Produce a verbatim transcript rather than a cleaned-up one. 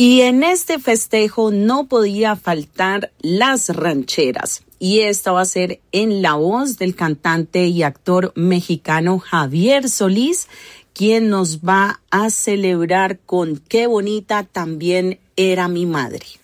Y en este festejo no podía faltar las rancheras. Y esta va a ser en la voz del cantante y actor mexicano Javier Solís, quien nos va a celebrar con Qué bonita también era mi madre.